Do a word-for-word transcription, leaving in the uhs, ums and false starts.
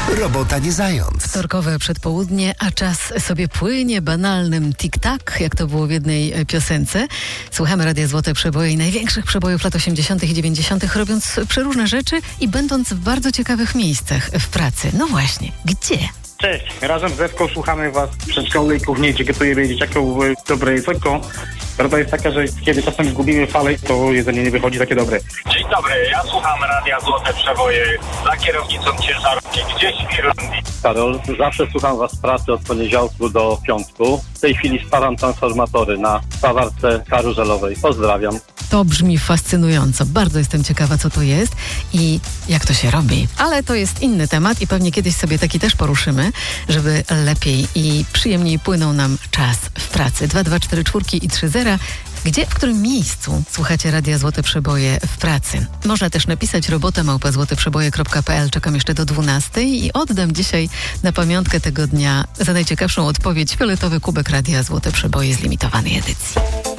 Robota nie zając. Wtorkowe przedpołudnie, a czas sobie płynie banalnym tik-tak, jak to było w jednej piosence. Słuchamy Radia Złote Przeboje i największych przebojów lat osiemdziesiątych i dziewięćdziesiątych, robiąc przeróżne rzeczy i będąc w bardzo ciekawych miejscach w pracy. No właśnie, gdzie? Cześć, razem z Ewką słuchamy Was w przedszkolnej kuchni, gdzie gotujemy dzieciakom dobre jedzonko. Prawda jest taka, że kiedy czasem zgubimy falę, to jedzenie nie wychodzi takie dobre. Dzień dobry, ja słucham Radia Złote Przeboje za kierownicą ciężarówki gdzieś w Irlandii. Karol, zawsze słucham Was w pracy od poniedziałku do piątku. W tej chwili sparam transformatory na spawarce karuzelowej. Pozdrawiam. To brzmi fascynująco. Bardzo jestem ciekawa, co to jest i jak to się robi. Ale to jest inny temat i pewnie kiedyś sobie taki też poruszymy, żeby lepiej i przyjemniej płynął nam czas w pracy. dwa dwa cztery cztery i trzy zero. Gdzie, w którym miejscu słuchacie Radia Złote Przeboje w pracy? Można też napisać robota małpa złoteprzeboje kropka pe el. Czekam jeszcze do dwunastej i oddam dzisiaj na pamiątkę tego dnia za najciekawszą odpowiedź fioletowy kubek Radia Złote Przeboje z limitowanej edycji.